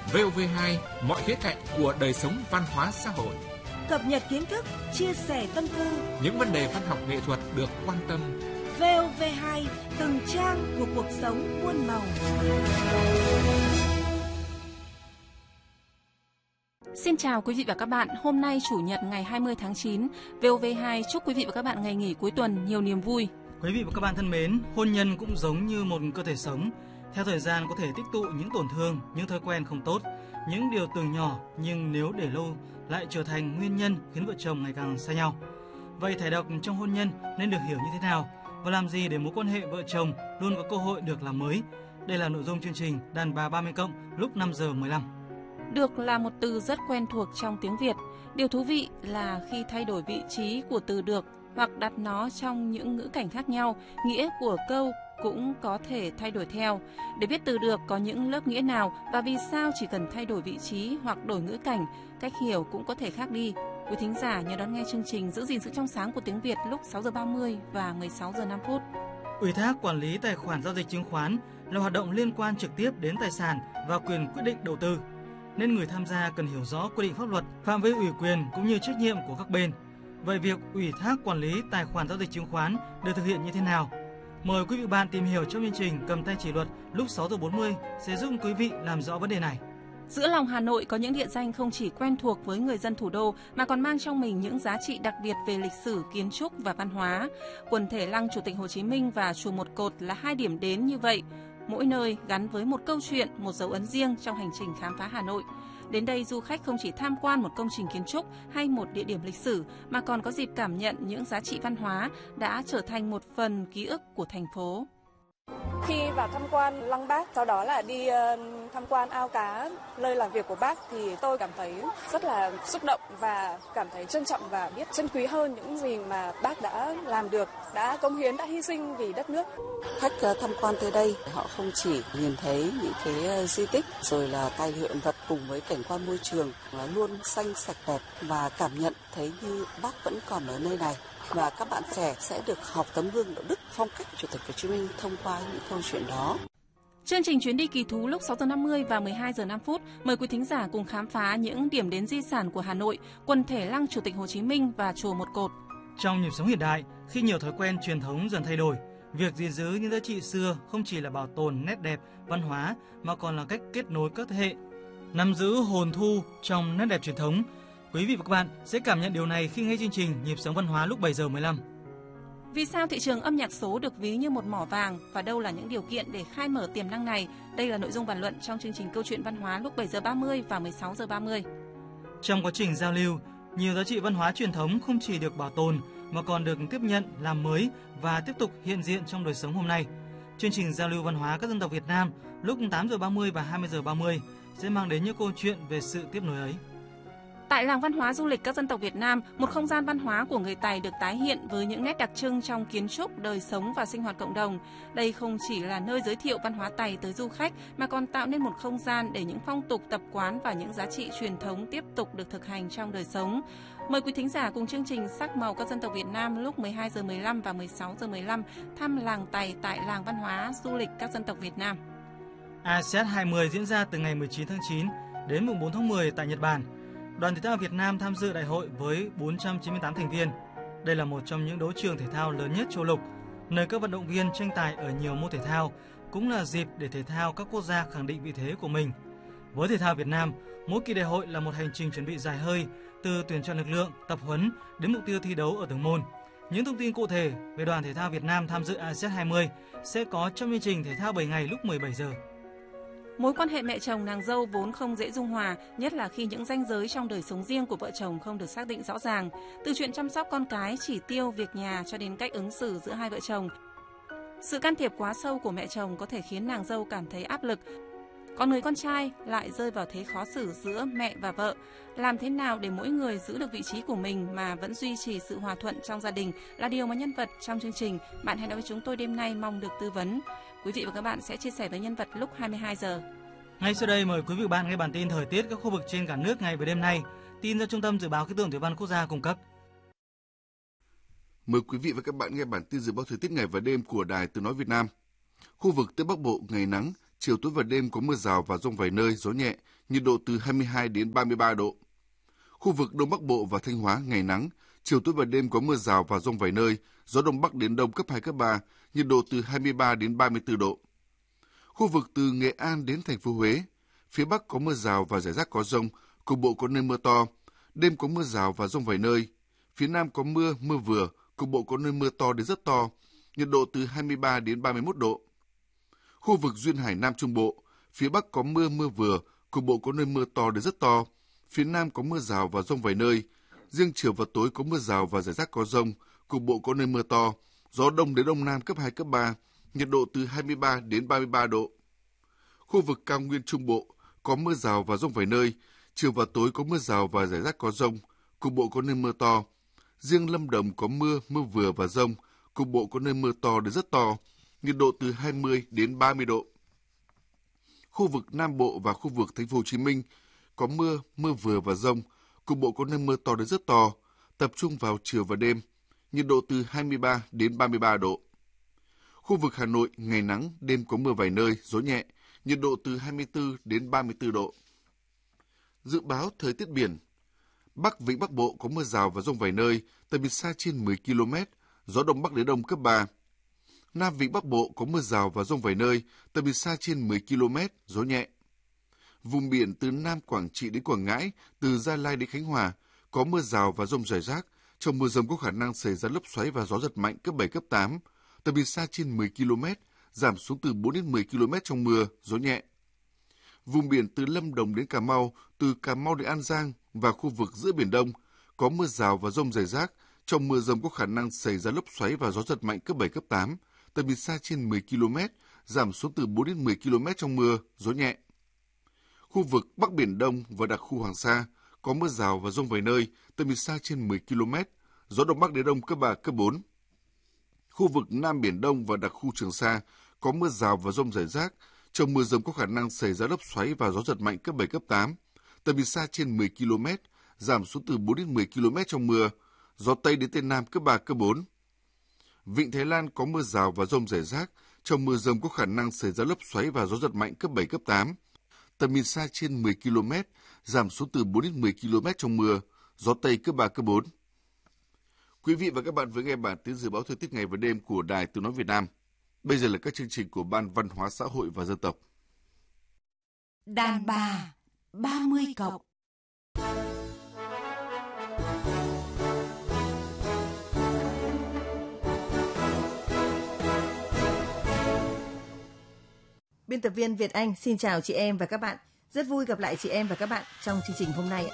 VOV2, mọi khía cạnh của đời sống văn hóa xã hội. Cập nhật kiến thức, chia sẻ tâm tư. Những vấn đề văn học nghệ thuật được quan tâm. VOV2, từng trang của cuộc sống muôn màu. Xin chào quý vị và các bạn. Hôm nay Chủ nhật ngày 20 tháng 9, VOV2 chúc quý vị và các bạn ngày nghỉ cuối tuần nhiều niềm vui. Quý vị và các bạn thân mến, hôn nhân cũng giống như một cơ thể sống. Theo thời gian có thể tích tụ những tổn thương, những thói quen không tốt, những điều tưởng nhỏ nhưng nếu để lâu lại trở thành nguyên nhân khiến vợ chồng ngày càng xa nhau. Vậy thải độc trong hôn nhân nên được hiểu như thế nào và làm gì để mối quan hệ vợ chồng luôn có cơ hội được làm mới? Đây là nội dung chương trình Đàn bà 30+ lúc 5 giờ 15. Được là một từ rất quen thuộc trong tiếng Việt. Điều thú vị là khi thay đổi vị trí của từ được hoặc đặt nó trong những ngữ cảnh khác nhau, nghĩa của câu cũng có thể thay đổi theo. Để biết từ được có những lớp nghĩa nào và vì sao chỉ cần thay đổi vị trí hoặc đổi ngữ cảnh, cách hiểu cũng có thể khác đi. Quý thính giả nhớ đón nghe chương trình Giữ gìn sự trong sáng của tiếng Việt lúc 6 giờ 30 và 16 giờ 5 phút. Ủy thác quản lý tài khoản giao dịch chứng khoán là hoạt động liên quan trực tiếp đến tài sản và quyền quyết định đầu tư, nên người tham gia cần hiểu rõ quy định pháp luật, phạm vi ủy quyền cũng như trách nhiệm của các bên. Vậy việc ủy thác quản lý tài khoản giao dịch chứng khoán được thực hiện như thế nào? Mời quý vị bạn tìm hiểu trong chương trình Cầm tay chỉ luật lúc 6 giờ 40 sẽ giúp quý vị làm rõ vấn đề này. Giữa lòng Hà Nội có những địa danh không chỉ quen thuộc với người dân thủ đô mà còn mang trong mình những giá trị đặc biệt về lịch sử, kiến trúc và văn hóa. Quần thể Lăng Chủ tịch Hồ Chí Minh và Chùa Một Cột là hai điểm đến như vậy. Mỗi nơi gắn với một câu chuyện, một dấu ấn riêng trong hành trình khám phá Hà Nội. Đến đây du khách không chỉ tham quan một công trình kiến trúc hay một địa điểm lịch sử mà còn có dịp cảm nhận những giá trị văn hóa đã trở thành một phần ký ức của thành phố. Khi vào tham quan Lăng Bác, sau đó là đi tham quan ao cá, nơi làm việc của Bác thì tôi cảm thấy rất là xúc động và cảm thấy trân trọng và biết trân quý hơn những gì mà Bác đã làm được, đã cống hiến, đã hy sinh vì đất nước. Khách tham quan tới đây, họ không chỉ nhìn thấy những cái di tích rồi là tài liệu hiện vật cùng với cảnh quan môi trường luôn xanh sạch đẹp và cảm nhận thấy như Bác vẫn còn ở nơi này. Và các bạn trẻ sẽ được học tấm gương đạo đức, phong cách Chủ tịch Hồ Chí Minh thông qua những câu chuyện đó. Chương trình Chuyến đi kỳ thú lúc 6 giờ 50 và 12 giờ 5 phút mời quý thính giả cùng khám phá những điểm đến di sản của Hà Nội, quần thể Lăng Chủ tịch Hồ Chí Minh và Chùa Một Cột. Trong nhịp sống hiện đại, khi nhiều thói quen truyền thống dần thay đổi, việc gìn giữ những giá trị xưa không chỉ là bảo tồn nét đẹp, văn hóa mà còn là cách kết nối các thế hệ, nắm giữ hồn thu trong nét đẹp truyền thống. Quý vị và các bạn sẽ cảm nhận điều này khi nghe chương trình Nhịp sống văn hóa lúc 7 giờ 15. Vì sao thị trường âm nhạc số được ví như một mỏ vàng và đâu là những điều kiện để khai mở tiềm năng này? Đây là nội dung bàn luận trong chương trình Câu chuyện văn hóa lúc 7 giờ 30 và 16 giờ 30. Trong quá trình giao lưu, nhiều giá trị văn hóa truyền thống không chỉ được bảo tồn mà còn được tiếp nhận, làm mới và tiếp tục hiện diện trong đời sống hôm nay. Chương trình giao lưu văn hóa các dân tộc Việt Nam lúc 8 giờ 30 và 20 giờ 30 sẽ mang đến những câu chuyện về sự tiếp nối ấy. Tại làng văn hóa du lịch các dân tộc Việt Nam, một không gian văn hóa của người Tày được tái hiện với những nét đặc trưng trong kiến trúc, đời sống và sinh hoạt cộng đồng. Đây không chỉ là nơi giới thiệu văn hóa Tày tới du khách mà còn tạo nên một không gian để những phong tục, tập quán và những giá trị truyền thống tiếp tục được thực hành trong đời sống. Mời quý thính giả cùng chương trình Sắc màu các dân tộc Việt Nam lúc 12 giờ 15 và 16 giờ 15 thăm làng Tày tại làng văn hóa du lịch các dân tộc Việt Nam. ASEAN 20 diễn ra từ ngày 19 tháng 9 đến mùng 4 tháng 10 tại Nhật Bản. Đoàn thể thao Việt Nam tham dự đại hội với 498 thành viên. Đây là một trong những đấu trường thể thao lớn nhất châu lục, nơi các vận động viên tranh tài ở nhiều môn thể thao, cũng là dịp để thể thao các quốc gia khẳng định vị thế của mình. Với thể thao Việt Nam, mỗi kỳ đại hội là một hành trình chuẩn bị dài hơi, từ tuyển chọn lực lượng, tập huấn đến mục tiêu thi đấu ở từng môn. Những thông tin cụ thể về đoàn thể thao Việt Nam tham dự ASEAN 20 sẽ có trong chương trình Thể thao 7 ngày lúc 17 giờ. Mối quan hệ mẹ chồng nàng dâu vốn không dễ dung hòa, nhất là khi những ranh giới trong đời sống riêng của vợ chồng không được xác định rõ ràng. Từ chuyện chăm sóc con cái, chỉ tiêu, việc nhà cho đến cách ứng xử giữa hai vợ chồng. Sự can thiệp quá sâu của mẹ chồng có thể khiến nàng dâu cảm thấy áp lực. Còn người con trai lại rơi vào thế khó xử giữa mẹ và vợ. Làm thế nào để mỗi người giữ được vị trí của mình mà vẫn duy trì sự hòa thuận trong gia đình là điều mà nhân vật trong chương trình Bạn hãy nói với chúng tôi đêm nay mong được tư vấn. Quý vị và các bạn sẽ chia sẻ với nhân vật lúc 22 giờ. Ngay sau đây mời quý vị và bạn nghe bản tin thời tiết các khu vực trên cả nước ngày và đêm nay. Tin do Trung tâm Dự báo Khí tượng Thủy văn Quốc gia cung cấp. Mời quý vị và các bạn nghe bản tin dự báo thời tiết ngày và đêm của Đài Tiếng nói Việt Nam. Khu vực Tây Bắc Bộ ngày nắng, chiều tối và đêm có mưa rào và dông vài nơi, gió nhẹ, nhiệt độ từ 22 đến 33 độ. Khu vực Đông Bắc Bộ và Thanh Hóa ngày nắng, chiều tối và đêm có mưa rào và dông vài nơi, gió Đông Bắc đến Đông cấp 2, cấp 3, nhiệt độ từ 23 đến 34 độ. Khu vực từ Nghệ An đến thành phố Huế, phía Bắc có mưa rào và rải rác có dông, cục bộ có nơi mưa to, đêm có mưa rào và dông vài nơi. Phía Nam có mưa, mưa vừa, cục bộ có nơi mưa to đến rất to, nhiệt độ từ 23 đến 31 độ. Khu vực duyên hải Nam Trung Bộ, phía Bắc có mưa, mưa vừa, cục bộ có nơi mưa to đến rất to. Phía Nam có mưa rào và dông vài nơi. Riêng chiều và tối có mưa rào và rải rác có dông, cục bộ có nơi mưa to. Gió Đông đến Đông Nam cấp 2, cấp 3, nhiệt độ từ 23 đến 33 độ. Khu vực cao nguyên Trung Bộ có mưa rào và dông vài nơi. Chiều và tối có mưa rào và rải rác có dông, cục bộ có nơi mưa to. Riêng Lâm Đồng có mưa, mưa vừa và dông, cục bộ có nơi mưa to đến rất to, nhiệt độ từ 20 đến 30 độ. Khu vực Nam Bộ và khu vực Thành phố Hồ Chí Minh có mưa, mưa vừa và dông, cục bộ có nơi mưa to đến rất to, tập trung vào chiều và đêm, nhiệt độ từ 23 đến 33 độ. Khu vực Hà Nội ngày nắng, đêm có mưa vài nơi, gió nhẹ, nhiệt độ từ 24 đến 34 độ. Dự báo thời tiết biển. Bắc Vịnh Bắc Bộ có mưa rào và dông vài nơi, tầm nhìn xa trên 10 km, gió Đông Bắc đến Đông cấp 3. Nam Vịnh Bắc Bộ có mưa rào và dông vài nơi, tầm nhìn xa trên 10 km, gió nhẹ. Vùng biển từ Nam Quảng Trị đến Quảng Ngãi, từ Gia Lai đến Khánh Hòa, có mưa rào và dông rải rác. Trong mưa dông có khả năng xảy ra lốc xoáy và gió giật mạnh cấp 7, cấp 8, tầm nhìn xa trên 10 km, giảm xuống từ 4 đến 10 km trong mưa, gió nhẹ. Vùng biển từ Lâm Đồng đến Cà Mau, từ Cà Mau đến An Giang và khu vực giữa Biển Đông, có mưa rào và dông rải rác. Trong mưa dông có khả năng xảy ra lốc xoáy và gió giật mạnh cấp 7, cấp 8, tầm nhìn xa trên 10 km, giảm xuống từ 4 đến 10 km trong mưa, gió nhẹ. Khu vực Bắc Biển Đông và đặc khu Hoàng Sa có mưa rào và dông vài nơi, tầm nhìn xa trên 10 km, gió Đông Bắc đến Đông cấp 3, cấp 4. Khu vực Nam Biển Đông và đặc khu Trường Sa có mưa rào và dông rải rác. Trong mưa dông có khả năng xảy ra lốc xoáy và gió giật mạnh cấp 7, cấp 8, tầm nhìn xa trên 10 km, giảm xuống từ 4 đến 10 km trong mưa, gió Tây đến Tây Nam cấp 3, cấp 4. Vịnh Thái Lan có mưa rào và dông rải rác. Trong mưa dông có khả năng xảy ra lốc xoáy và gió giật mạnh cấp 7, cấp 8, tầm nhìn xa trên 10 km, giảm xuống từ 4 đến 10 km trong mưa, gió Tây cấp 3, cấp 4. Quý vị và các bạn vừa nghe bản tin dự báo thời tiết ngày và đêm của Đài Tiếng nói Việt Nam. Bây giờ là các chương trình của Ban Văn hóa Xã hội và Dân tộc. Đàn bà 30 cộng. Biên tập viên Việt Anh xin chào chị em và các bạn. Rất vui gặp lại chị em và các bạn trong chương trình hôm nay.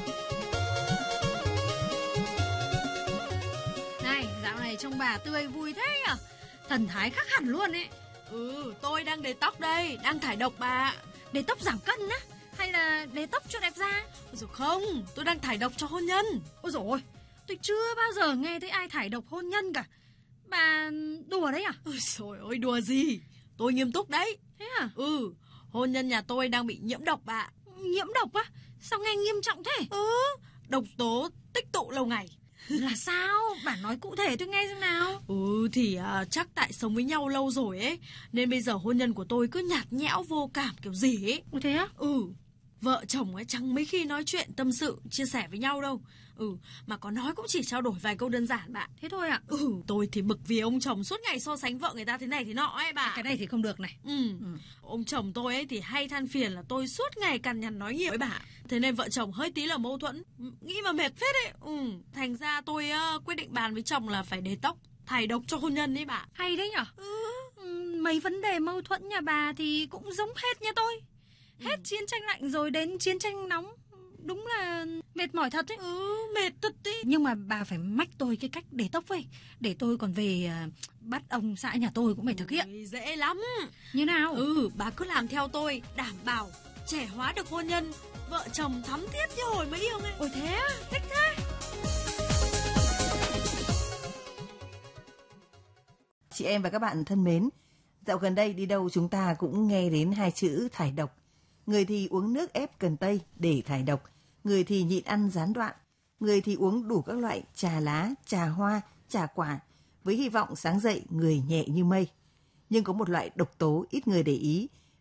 Này, dạo này trông bà tươi vui thế à? Thần thái khác hẳn luôn ấy. Tôi đang để tóc đây, đang thải độc bà. Để tóc giảm cân á? Hay là để tóc cho đẹp da? Rồi không, tôi đang thải độc cho hôn nhân. Ôi dồi ôi, tôi chưa bao giờ nghe thấy ai thải độc hôn nhân cả. Bà đùa đấy à? Trời ơi, đùa gì? Tôi nghiêm túc đấy. Thế à? Hôn nhân nhà tôi đang bị nhiễm độc bà. Nhiễm độc á? Sao nghe nghiêm trọng thế? Độc tố tích tụ lâu ngày. Là sao? Bà nói cụ thể tôi nghe xem nào. Chắc tại sống với nhau lâu rồi ấy, nên bây giờ hôn nhân của tôi cứ nhạt nhẽo vô cảm kiểu gì ấy. Ủa thế á? Vợ chồng ấy chẳng mấy khi nói chuyện tâm sự, chia sẻ với nhau đâu. Mà có nói cũng chỉ trao đổi vài câu đơn giản bạn. Thế thôi ạ? Tôi thì bực vì ông chồng suốt ngày so sánh vợ người ta thế này thế nọ ấy bà. Cái này thì không được này. Ông chồng tôi ấy thì hay than phiền là tôi suốt ngày cằn nhằn nói nhiều với bà. Thế nên vợ chồng hơi tí là mâu thuẫn, nghĩ mà mệt phết ấy. Thành ra tôi quyết định bàn với chồng là phải để tóc, thải độc cho hôn nhân ấy bà. Hay đấy nhở? Mấy vấn đề mâu thuẫn nhà bà thì cũng giống hết nha tôi. Hết chiến tranh lạnh rồi đến chiến tranh nóng. Đúng là mệt mỏi thật ấy. Mệt thật ý. Nhưng mà bà phải mách tôi cái cách để tóc ấy, để tôi còn về bắt ông xã nhà tôi cũng phải thực hiện. Dễ lắm. Như nào? Bà cứ làm theo tôi, đảm bảo trẻ hóa được hôn nhân, vợ chồng thắm thiết như hồi mới yêu ấy. Ôi thế á? Thích thế. Chị em và các bạn thân mến, dạo gần đây đi đâu chúng ta cũng nghe đến hai chữ thải độc. Người thì uống nước ép cần tây để thải độc, người thì nhịn ăn gián đoạn, người thì uống đủ các loại trà lá, trà hoa, trà quả, với hy vọng sáng dậy người nhẹ như mây. Nhưng có một loại độc tố ít người để ý,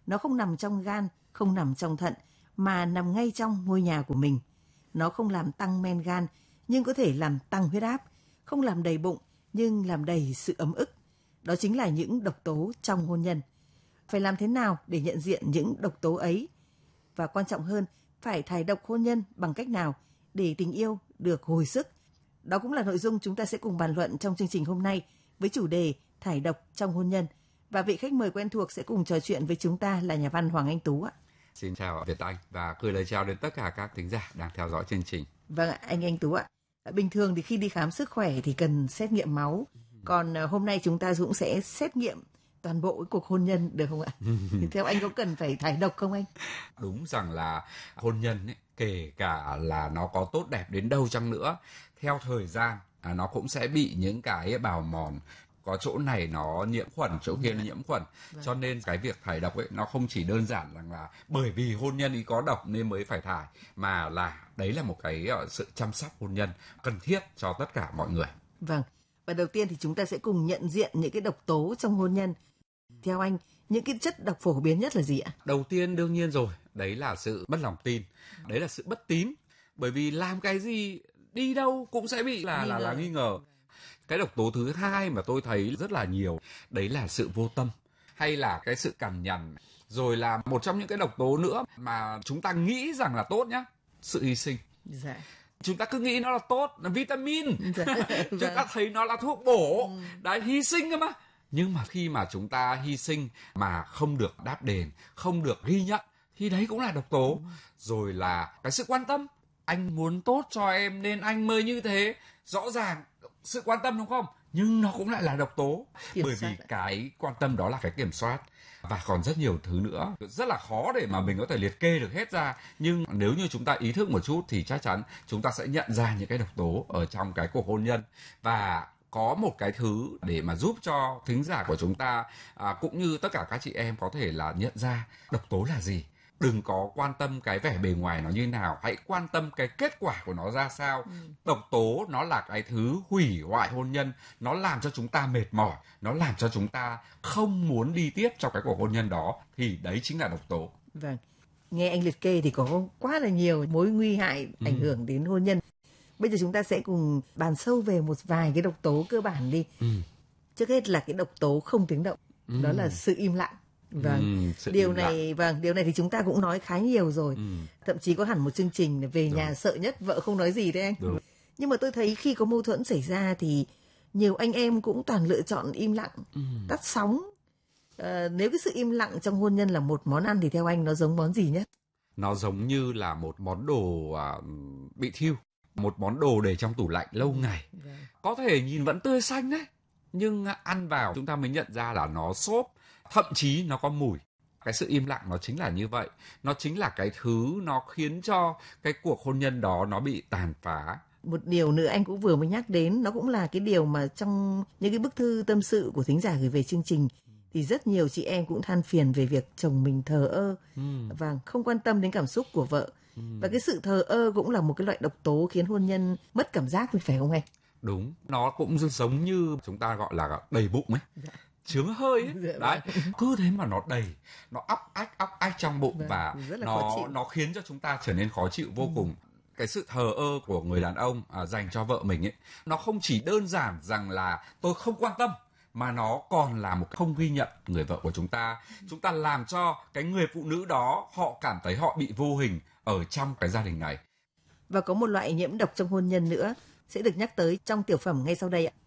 Nó không nằm trong gan, không nằm trong thận, mà nằm ngay trong ngôi nhà của mình. Nó không làm tăng men gan, nhưng có thể làm tăng huyết áp, không làm đầy bụng, nhưng làm đầy sự ấm ức. Đó chính là những độc tố trong hôn nhân. Phải làm thế nào để nhận diện những độc tố ấy? Và quan trọng hơn, phải thải độc hôn nhân bằng cách nào để tình yêu được hồi sức? Đó cũng là nội dung chúng ta sẽ cùng bàn luận trong chương trình hôm nay với chủ đề thải độc trong hôn nhân. Và vị khách mời quen thuộc sẽ cùng trò chuyện với chúng ta là nhà văn Hoàng Anh Tú ạ. Xin chào Việt Anh và gửi lời chào đến tất cả các thính giả đang theo dõi chương trình. Vâng ạ, anh Tú ạ. Bình thường thì khi đi khám sức khỏe thì cần xét nghiệm máu. Còn hôm nay chúng ta cũng sẽ xét nghiệm toàn bộ cái cuộc hôn nhân được không ạ? Thì theo anh có cần phải thải độc không anh? Đúng rằng là hôn nhân ấy, kể cả là nó có tốt đẹp đến đâu chăng nữa, theo thời gian nó cũng sẽ bị những cái bào mòn. Có chỗ này nó nhiễm khuẩn, chỗ kia nó nhiễm khuẩn. Cho nên cái việc thải độc ấy nó không chỉ đơn giản rằng là bởi vì hôn nhân ý có độc nên mới phải thải, mà là đấy là một cái sự chăm sóc hôn nhân cần thiết cho tất cả mọi người. Vâng. Và đầu tiên thì chúng ta sẽ cùng nhận diện những cái độc tố trong hôn nhân. Theo anh, những cái chất độc phổ biến nhất là gì ạ? Đầu tiên đương nhiên rồi, đấy là sự mất lòng tin, đấy là sự bất tín. Bởi vì làm cái gì, đi đâu cũng sẽ bị là nghi ngờ. Cái độc tố thứ hai mà tôi thấy rất là nhiều, đấy là sự vô tâm, hay là cái sự cằn nhằn. Rồi là một trong những cái độc tố nữa mà chúng ta nghĩ rằng là tốt nhá, sự hy sinh. Dạ. Chúng ta cứ nghĩ nó là tốt, là vitamin. Chúng ta thấy nó là thuốc bổ, đấy, hy sinh cơ mà. Nhưng mà khi mà chúng ta hy sinh mà không được đáp đền, không được ghi nhận, thì đấy cũng là độc tố. Rồi là cái sự quan tâm. Anh muốn tốt cho em nên anh mới như thế. Rõ ràng sự quan tâm đúng không? Nhưng nó cũng lại là độc tố. Bởi vì cái quan tâm đó là cái kiểm soát. Và còn rất nhiều thứ nữa. Rất là khó để mà mình có thể liệt kê được hết ra. Nhưng nếu như chúng ta ý thức một chút thì chắc chắn chúng ta sẽ nhận ra những cái độc tố ở trong cái cuộc hôn nhân. Và có một cái thứ để mà giúp cho thính giả của chúng ta cũng như tất cả các chị em có thể là nhận ra độc tố là gì. Đừng có quan tâm cái vẻ bề ngoài nó như nào, hãy quan tâm cái kết quả của nó ra sao. Độc tố nó là cái thứ hủy hoại hôn nhân, nó làm cho chúng ta mệt mỏi, nó làm cho chúng ta không muốn đi tiếp trong cái cuộc hôn nhân đó, thì đấy chính là độc tố. Vâng, nghe anh liệt kê thì có quá là nhiều mối nguy hại ảnh hưởng đến hôn nhân. Bây giờ chúng ta sẽ cùng bàn sâu về một vài cái độc tố cơ bản đi. Trước hết là cái độc tố không tiếng động, đó là sự im lặng. Vâng, điều này thì chúng ta cũng nói khá nhiều rồi. Thậm chí có hẳn một chương trình về nhà sợ nhất vợ không nói gì đấy anh. Nhưng mà tôi thấy khi có mâu thuẫn xảy ra thì nhiều anh em cũng toàn lựa chọn im lặng, tắt sóng. Nếu cái sự im lặng trong hôn nhân là một món ăn thì theo anh nó giống món gì nhất? Nó giống như là một món đồ bị thiêu, một món đồ để trong tủ lạnh lâu ngày. Có thể nhìn vẫn tươi xanh đấy, nhưng ăn vào chúng ta mới nhận ra là nó xốp, thậm chí nó có mùi. Cái sự im lặng nó chính là như vậy. Nó chính là cái thứ nó khiến cho cái cuộc hôn nhân đó nó bị tàn phá. Một điều nữa anh cũng vừa mới nhắc đến, nó cũng là cái điều mà trong những cái bức thư tâm sự của thính giả gửi về chương trình thì rất nhiều chị em cũng than phiền về việc chồng mình thờ ơ và không quan tâm đến cảm xúc của vợ. Và cái sự thờ ơ cũng là một cái loại độc tố khiến hôn nhân mất cảm giác, phải không anh? Đúng, nó cũng giống như chúng ta gọi là đầy bụng ấy. Chướng hơi ấy. Đấy, cứ thế mà nó đầy, nó óc ách trong bụng và nó khiến cho chúng ta trở nên khó chịu vô cùng. Cái sự thờ ơ của người đàn ông dành cho vợ mình ấy, nó không chỉ đơn giản rằng là tôi không quan tâm, mà nó còn là một không ghi nhận người vợ của chúng ta. Chúng ta làm cho cái người phụ nữ đó họ cảm thấy họ bị vô hình ở trong cái gia đình này. Và có một loại nhiễm độc trong hôn nhân nữa sẽ được nhắc tới trong tiểu phẩm ngay sau đây ạ.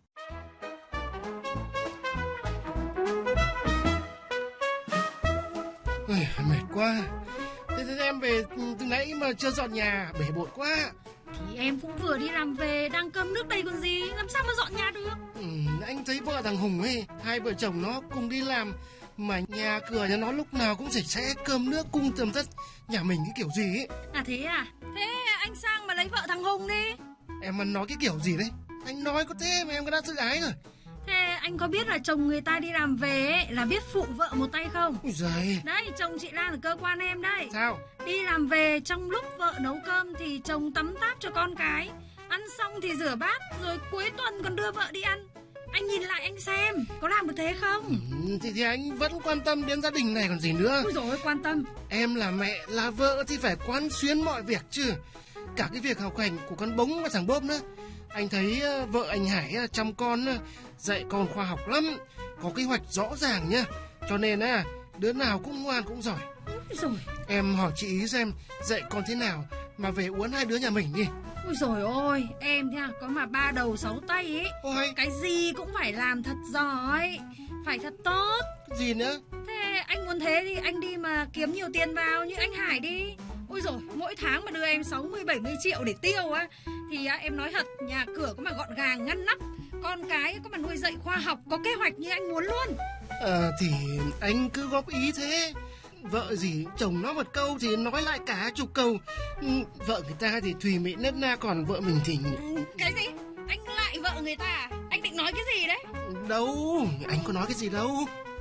Mệt quá. Thế em về từ nãy mà chưa dọn nhà, bể bộn quá. Thì em cũng vừa đi làm về, đang cơm nước đây còn gì, làm sao mà dọn nhà được. Anh thấy vợ thằng Hùng ấy, hai vợ chồng nó cùng đi làm mà nhà cửa nhà nó lúc nào cũng sạch sẽ, cơm nước cung tầm tất. Nhà mình cái kiểu gì ấy. À thế à? Thế anh sang mà lấy vợ thằng Hùng đi. Em mà nói cái kiểu gì đấy? Anh nói có thế mà em có đã tự ái rồi. Thế anh có biết là chồng người ta đi làm về ấy, là biết phụ vợ một tay không? Ôi giời. Đấy, chồng chị Lan ở cơ quan em đấy. Sao? Đi làm về trong lúc vợ nấu cơm thì chồng tắm táp cho con cái, ăn xong thì rửa bát, rồi cuối tuần còn đưa vợ đi ăn. Anh nhìn lại anh xem, có làm được thế không? Thì anh vẫn quan tâm đến gia đình này còn gì nữa. Ôi dồi ôi, quan tâm. Em là mẹ, là vợ thì phải quán xuyến mọi việc chứ. Cả cái việc học hành của con Bống và thằng Bốp nữa. Anh thấy vợ anh Hải chăm con, dạy con khoa học lắm, có kế hoạch rõ ràng nhá. Cho nên đứa nào cũng ngoan cũng giỏi. Rồi. Em hỏi chị ý xem dạy con thế nào mà về uốn hai đứa nhà mình đi. Ôi dồi ôi, em nha, có mà 3 đầu 6 tay ấy. Ôi. Cái gì cũng phải làm thật giỏi, phải thật tốt. Gì nữa? Thế anh muốn thế thì anh đi mà kiếm nhiều tiền vào như anh Hải đi. Ôi dồi, mỗi tháng mà đưa em 60-70 triệu để tiêu á, thì em nói thật, nhà cửa có mà gọn gàng ngăn nắp, con cái có mà nuôi dạy khoa học, có kế hoạch như anh muốn luôn. Thì anh cứ góp ý thế. Vợ gì chồng nói một câu thì nói lại cả chục câu. Vợ người ta thì thùy mị nết na, còn vợ mình thì... Cái gì? Anh lại vợ người ta à? Anh định nói cái gì đấy? Đâu, anh có nói cái gì đâu.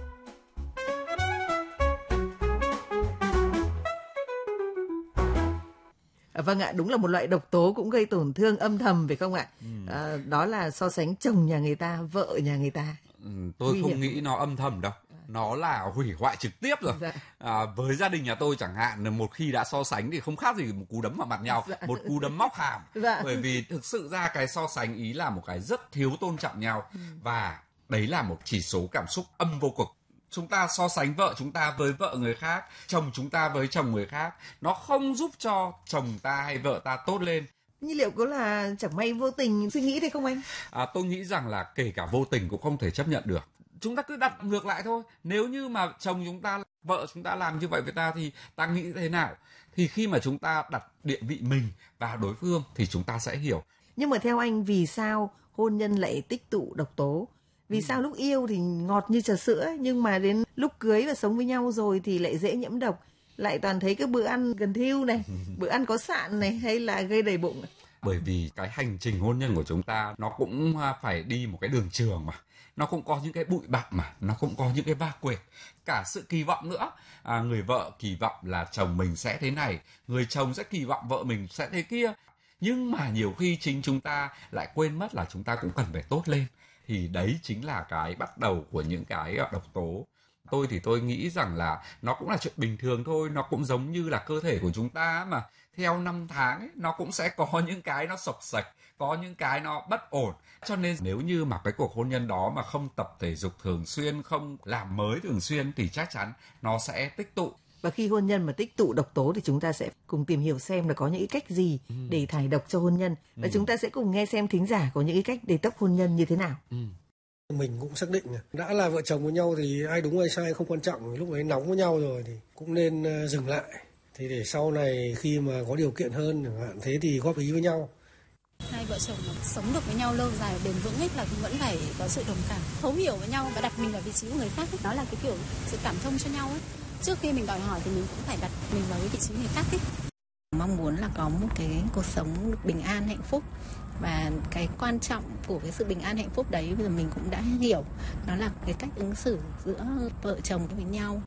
Vâng ạ, đúng là một loại độc tố cũng gây tổn thương âm thầm phải không ạ? Đó là so sánh chồng nhà người ta, vợ nhà người ta. Tôi không nghĩ nó âm thầm đâu. Nó là hủy hoại trực tiếp rồi. Với gia đình nhà tôi chẳng hạn, một khi đã so sánh thì không khác gì một cú đấm vào mặt nhau, một cú đấm móc hàm. Bởi vì thực sự ra cái so sánh ý là một cái rất thiếu tôn trọng nhau. Và đấy là một chỉ số cảm xúc âm vô cực. Chúng ta so sánh vợ chúng ta với vợ người khác, chồng chúng ta với chồng người khác, nó không giúp cho chồng ta hay vợ ta tốt lên. Nhưng liệu có là chẳng may vô tình suy nghĩ thế không anh? Tôi nghĩ rằng là kể cả vô tình cũng không thể chấp nhận được. Chúng ta cứ đặt ngược lại thôi. Nếu như mà chồng chúng ta, vợ chúng ta làm như vậy với ta thì ta nghĩ thế nào? Thì khi mà chúng ta đặt địa vị mình vào đối phương thì chúng ta sẽ hiểu. Nhưng mà theo anh, vì sao hôn nhân lại tích tụ độc tố? Vì sao lúc yêu thì ngọt như trà sữa, nhưng mà đến lúc cưới và sống với nhau rồi thì lại dễ nhiễm độc? Lại toàn thấy cái bữa ăn gần thiêu này, bữa ăn có sạn này, hay là gây đầy bụng? Bởi vì cái hành trình hôn nhân của chúng ta nó cũng phải đi một cái đường trường mà. Nó cũng có những cái bụi bặm mà, nó cũng có những cái va quệt. Cả sự kỳ vọng nữa. Người vợ kỳ vọng là chồng mình sẽ thế này, người chồng sẽ kỳ vọng vợ mình sẽ thế kia. Nhưng mà nhiều khi chính chúng ta lại quên mất là chúng ta cũng cần phải tốt lên. Thì đấy chính là cái bắt đầu của những cái độc tố. Tôi thì tôi nghĩ rằng là nó cũng là chuyện bình thường thôi. Nó cũng giống như là cơ thể của chúng ta mà. Theo năm tháng ấy, nó cũng sẽ có những cái nó sộc sạch, có những cái nó bất ổn. Cho nên nếu như mà cái cuộc hôn nhân đó mà không tập thể dục thường xuyên, không làm mới thường xuyên thì chắc chắn nó sẽ tích tụ. Và khi hôn nhân mà tích tụ độc tố thì chúng ta sẽ cùng tìm hiểu xem là có những cái cách gì để thải độc cho hôn nhân. Và chúng ta sẽ cùng nghe xem thính giả có những cái cách để detox hôn nhân như thế nào. Mình cũng xác định đã là vợ chồng với nhau thì ai đúng ai sai không quan trọng. Lúc ấy nóng với nhau rồi thì cũng nên dừng lại. Thì để sau này khi mà có điều kiện hơn chẳng hạn thế thì góp ý với nhau. Hai vợ chồng mà sống được với nhau lâu dài bền vững ấy là cũng vẫn phải có sự đồng cảm, thấu hiểu với nhau và đặt mình vào vị trí của người khác ấy. Đó là cái kiểu sự cảm thông cho nhau ấy. Trước khi mình đòi hỏi thì mình cũng phải đặt mình vào cái vị trí người khác ấy. Mong muốn là có một cái cuộc sống bình an hạnh phúc. Và cái quan trọng của cái sự bình an hạnh phúc đấy bây giờ mình cũng đã hiểu. Đó là cái cách ứng xử giữa vợ chồng với nhau.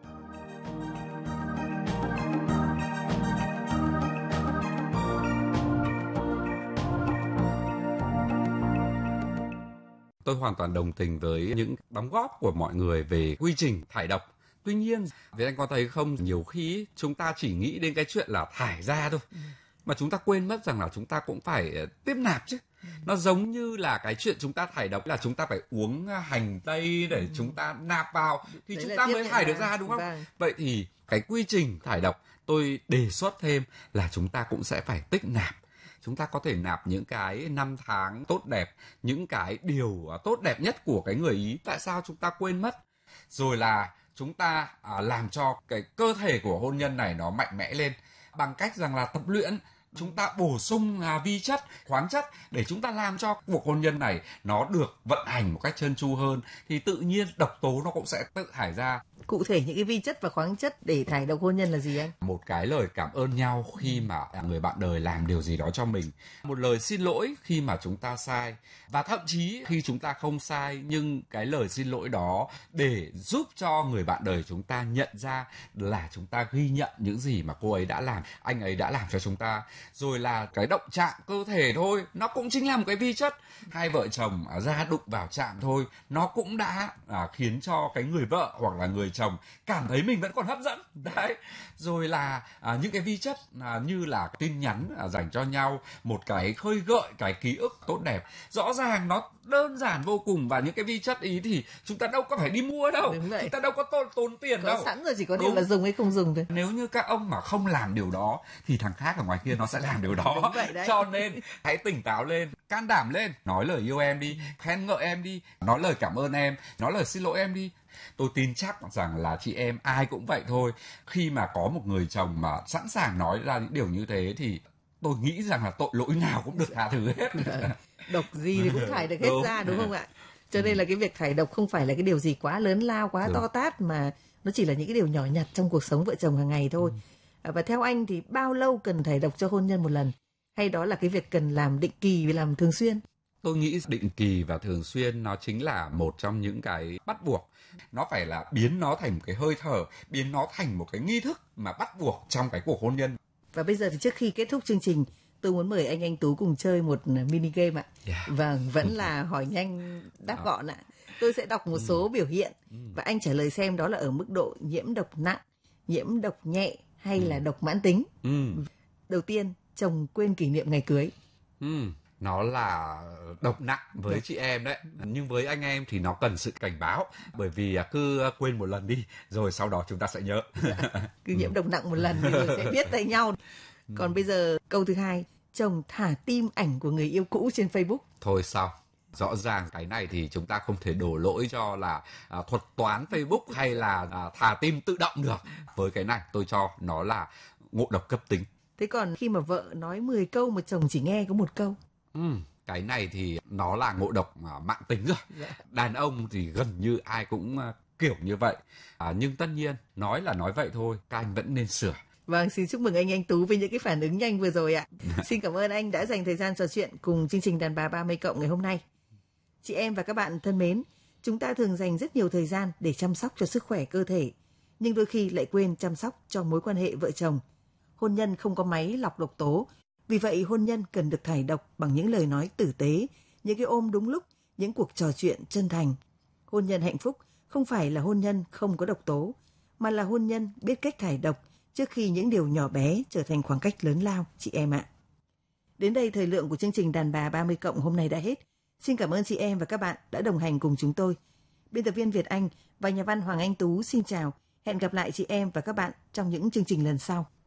Tôi hoàn toàn đồng tình với những đóng góp của mọi người về quy trình thải độc. Tuy nhiên, vì anh có thấy không, nhiều khi chúng ta chỉ nghĩ đến cái chuyện là thải ra thôi. Mà chúng ta quên mất rằng là chúng ta cũng phải tiếp nạp chứ. Nó giống như là cái chuyện chúng ta thải độc là chúng ta phải uống hành tây để chúng ta nạp vào thì đấy chúng ta mới thải được ra, đúng không? Vậy thì cái quy trình thải độc tôi đề xuất thêm là chúng ta cũng sẽ phải tích nạp. Chúng ta có thể nạp những cái năm tháng tốt đẹp, những cái điều tốt đẹp nhất của cái người ý. Tại sao chúng ta quên mất? Rồi là chúng ta làm cho cái cơ thể của hôn nhân này nó mạnh mẽ lên bằng cách rằng là tập luyện. Chúng ta bổ sung vi chất, khoáng chất để chúng ta làm cho cuộc hôn nhân này nó được vận hành một cách trơn tru hơn. Thì tự nhiên độc tố nó cũng sẽ tự thải ra. Cụ thể những cái vi chất và khoáng chất để thải độc hôn nhân là gì anh? Một cái lời cảm ơn nhau khi mà người bạn đời làm điều gì đó cho mình. Một lời xin lỗi khi mà chúng ta sai. Và thậm chí khi chúng ta không sai, nhưng cái lời xin lỗi đó để giúp cho người bạn đời chúng ta nhận ra là chúng ta ghi nhận những gì mà cô ấy đã làm, anh ấy đã làm cho chúng ta. Rồi là cái động chạm cơ thể thôi, nó cũng chính là một cái vi chất. Hai vợ chồng ra đụng vào chạm thôi, nó cũng đã khiến cho cái người vợ hoặc là người chồng cảm thấy mình vẫn còn hấp dẫn. Đấy. Rồi là những cái vi chất như là tin nhắn dành cho nhau, một cái khơi gợi cái ký ức tốt đẹp. Rõ ràng nó đơn giản vô cùng, và những cái vi chất ý thì chúng ta đâu có phải đi mua đâu. Chúng ta đâu có tốn tiền có đâu. Có sẵn rồi, chỉ có điều là dùng hay không dùng thôi. Nếu như các ông mà không làm điều đó thì thằng khác ở ngoài kia nó sẽ làm điều đó. Cho nên hãy tỉnh táo lên, can đảm lên, nói lời yêu em đi, khen ngợi em đi, nói lời cảm ơn em, nói lời xin lỗi em đi. Tôi tin chắc rằng là chị em ai cũng vậy thôi. Khi mà có một người chồng mà sẵn sàng nói ra những điều như thế thì tôi nghĩ rằng là tội lỗi nào cũng được tha thứ hết. Độc gì thì cũng thải được hết ra, đúng không ạ? Cho nên là cái việc thải độc không phải là cái điều gì quá lớn lao, quá to tát, mà nó chỉ là những cái điều nhỏ nhặt trong cuộc sống vợ chồng hàng ngày thôi. Và theo anh thì bao lâu cần thải độc cho hôn nhân một lần? Hay đó là cái việc cần làm định kỳ và làm thường xuyên? Tôi nghĩ định kỳ và thường xuyên nó chính là một trong những cái bắt buộc. Nó phải là biến nó thành một cái hơi thở, biến nó thành một cái nghi thức mà bắt buộc trong cái cuộc hôn nhân. Và bây giờ thì trước khi kết thúc chương trình, tôi muốn mời anh Tú cùng chơi một mini game ạ. Vâng, vẫn là hỏi nhanh đáp gọn ạ. Tôi sẽ đọc một số biểu hiện và anh trả lời xem đó là ở mức độ nhiễm độc nặng, nhiễm độc nhẹ hay là độc mãn tính. Đầu tiên, chồng quên kỷ niệm ngày cưới. Nó là độc nặng với chị em đấy, nhưng với anh em thì nó cần sự cảnh báo, bởi vì cứ quên một lần đi rồi sau đó chúng ta sẽ nhớ. Cứ nhiễm độc nặng một lần thì rồi sẽ biết tay nhau. Còn bây giờ câu thứ hai, chồng thả tim ảnh của người yêu cũ trên Facebook. Thôi sao? Rõ ràng cái này thì chúng ta không thể đổ lỗi cho là thuật toán Facebook hay là thả tim tự động được. Với cái này tôi cho nó là ngộ độc cấp tính. Thế còn khi mà vợ nói 10 câu mà chồng chỉ nghe có một câu? Cái này thì nó là ngộ độc mãn tính rồi. Đàn ông thì gần như ai cũng kiểu như vậy. Nhưng tất nhiên nói là nói vậy thôi, các anh vẫn nên sửa. Vâng, xin chúc mừng anh Tú với những cái phản ứng nhanh vừa rồi ạ. Xin cảm ơn anh đã dành thời gian trò chuyện cùng chương trình Đàn bà 30+ ngày hôm nay. Chị em và các bạn thân mến, chúng ta thường dành rất nhiều thời gian để chăm sóc cho sức khỏe cơ thể, nhưng đôi khi lại quên chăm sóc cho mối quan hệ vợ chồng. Hôn nhân không có máy lọc độc tố, vì vậy hôn nhân cần được thải độc bằng những lời nói tử tế, những cái ôm đúng lúc, những cuộc trò chuyện chân thành. Hôn nhân hạnh phúc không phải là hôn nhân không có độc tố, mà là hôn nhân biết cách thải độc trước khi những điều nhỏ bé trở thành khoảng cách lớn lao, chị em ạ. Đến đây thời lượng của chương trình Đàn bà 30+ hôm nay đã hết. Xin cảm ơn chị em và các bạn đã đồng hành cùng chúng tôi. Biên tập viên Việt Anh và nhà văn Hoàng Anh Tú xin chào. Hẹn gặp lại chị em và các bạn trong những chương trình lần sau.